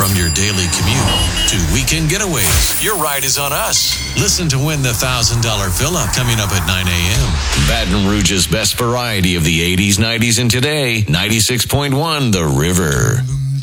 From your daily commute to weekend getaways, your ride is on us. Listen to Win the $1,000 Fill-Up coming up at 9 a.m. Baton Rouge's best variety of the 80s, 90s, and today, 96.1 The River.